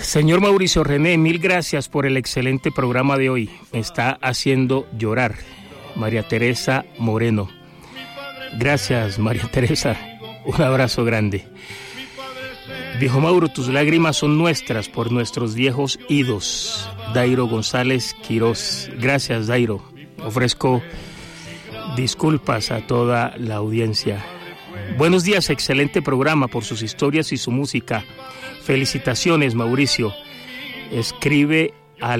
Señor Mauricio René, mil gracias por el excelente programa de hoy. Me está haciendo llorar. María Teresa Moreno. Gracias, María Teresa. Un abrazo grande. Viejo Mauro, tus lágrimas son nuestras por nuestros viejos idos. Dairo González Quirós. Gracias, Dairo. Ofrezco disculpas a toda la audiencia. Buenos días, excelente programa por sus historias y su música. Felicitaciones, Mauricio. Escribe al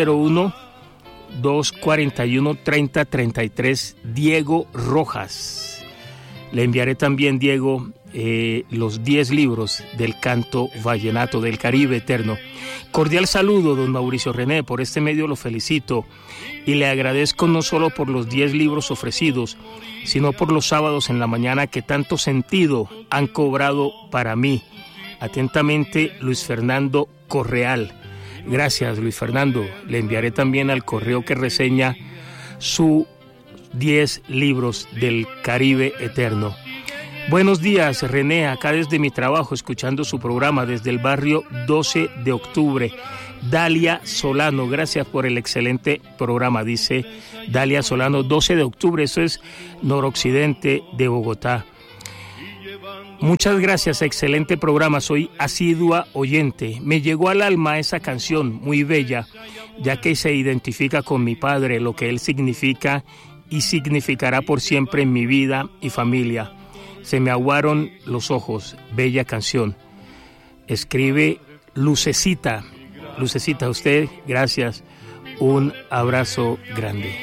301-241-3033 Diego Rojas. Le enviaré también, Diego, los 10 libros del canto vallenato del Caribe eterno. Cordial saludo, don Mauricio René. Por este medio lo felicito y le agradezco no solo por los 10 libros ofrecidos, sino por los sábados en la mañana que tanto sentido han cobrado para mí. Atentamente, Luis Fernando Correal. Gracias, Luis Fernando. Le enviaré también al correo que reseña sus 10 libros del Caribe eterno. Buenos días, René, acá desde mi trabajo, escuchando su programa desde el barrio 12 de octubre. Dalia Solano, gracias por el excelente programa, dice Dalia Solano. 12 de octubre, eso es noroccidente de Bogotá. Muchas gracias, excelente programa, soy asidua oyente. Me llegó al alma esa canción, muy bella, ya que se identifica con mi padre, lo que él significa y significará por siempre en mi vida y familia. Se me aguaron los ojos, bella canción. Escribe Lucecita. Lucecita, usted, gracias. Un abrazo grande.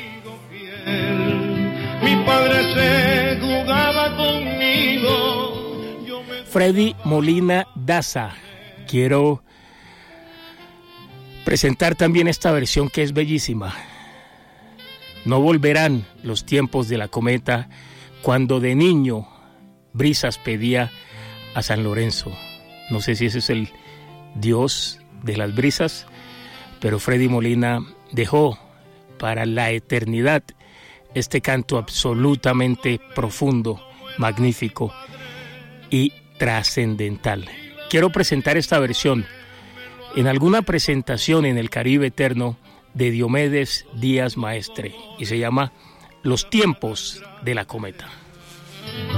Mi padre se jugaba conmigo. Freddy Molina Daza. Quiero presentar también esta versión que es bellísima. No volverán los tiempos de la cometa cuando de niño Brisas pedía a San Lorenzo. No sé si ese es el dios de las brisas, pero Freddy Molina dejó para la eternidad este canto absolutamente profundo, magnífico y trascendental. Quiero presentar esta versión en alguna presentación en el Caribe eterno de Diomedes Díaz Maestre y se llama Los tiempos de la cometa.